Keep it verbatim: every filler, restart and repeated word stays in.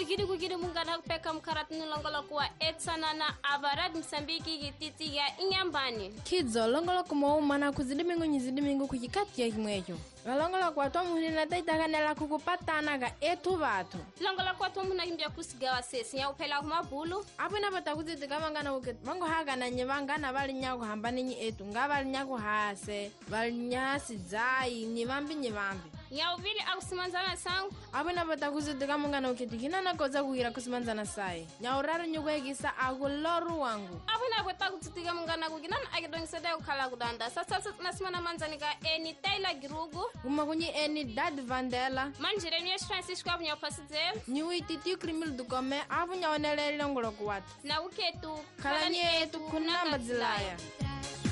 gidi gidi mungana peka mkarat nulongolo kwa etsana na abarad Msambiki gititi ya inyambani kidzo longolo kumo mana kuzidi mingu nyizidi mingu kujikati ya kimwejo longolo kwa to muhina taitaganela kukupatana ga etu batu longolo kwa to muna himbia kusigawa sesi ya upela kumabulu abuna batakuzi kama ngana uket mango haga na nyevanga na bali nyako hambani nyi etu ngabali nyako hase bali nyasi zai nyivambi nyivambi ya uvili au simanzana sangu abuna batakuzi kama ngana uket kina na koza kugira kusimanzana sai nyaurara nyugwegisa aguloru wangu abuna batakuzi kama ngana kugina na agidong sada ukala kudanda sasa sasa nasimana manzani ka eni Taylor Girugu uma kunyi eni Dad Vandela manjire ni Francisco abunya pasizel nyui titi krimil dukome abunya onelele ngolo kwat na uketu kalanye etu kunamba zilaya.